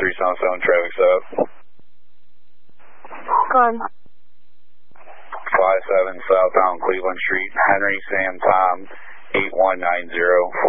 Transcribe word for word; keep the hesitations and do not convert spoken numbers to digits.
three seven seven, traffic stop. Go on. five seven Southbound Cleveland Street, Henry Sam Tom, eight one nine zero.